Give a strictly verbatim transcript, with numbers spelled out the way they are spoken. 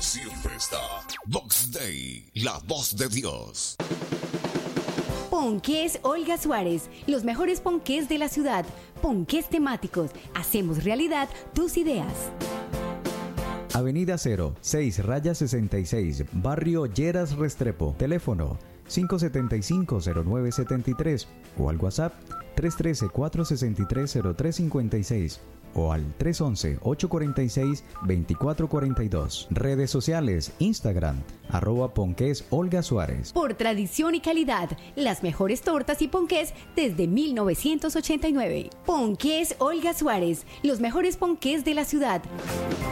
Siempre está Vox Day, la voz de Dios. Ponqués Olga Suárez, los mejores ponqués de la ciudad. Ponqués temáticos. Hacemos realidad tus ideas. Avenida Cero, seis raya sesenta y seis, Barrio Lleras Restrepo. Teléfono cinco siete cinco, cero nueve siete tres o al WhatsApp tres uno tres, cuatro seis tres, cero tres cinco seis o al tres once, ocho cuarenta y seis, veinticuatro cuarenta y dos. Redes sociales, Instagram, arroba Ponqués Olga Suárez. Por tradición y calidad, las mejores tortas y ponqués desde mil novecientos ochenta y nueve. Ponqués Olga Suárez, los mejores ponqués de la ciudad.